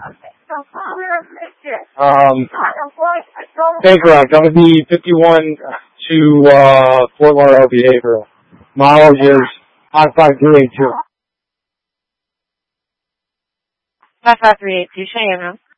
Bank Rock, that would be 51 to Fort Lauderdale Behavioral. Mileage is 55382. 5538, Cheyenne.